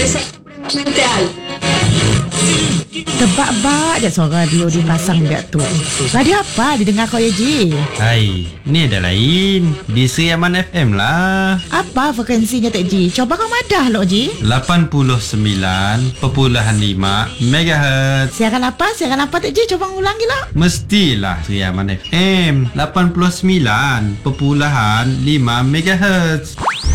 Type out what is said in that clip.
Mental. Tebak-bak je suara radio dipasang dia tu. Radio apa didengar kau ya Ji? Hai, ni ada lain. Di Sri Aman FM lah. Apa frekuensinya Tek Ji? Coba kau madah lo Ji. 89.5 MHz. Siaran apa? Siaran apa Tek Ji? Coba ulangi lah. Mestilah Sri Aman FM 89.5 MHz.